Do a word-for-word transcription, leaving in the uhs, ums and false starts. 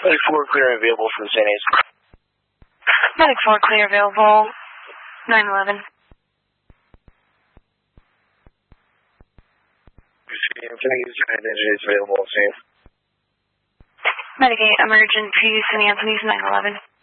Medic four clear available from Saint A's. Medic four clear available, nine eleven. Can I use identities available on scene? Medic eight, emergency, Saint Anthony's, nine eleven.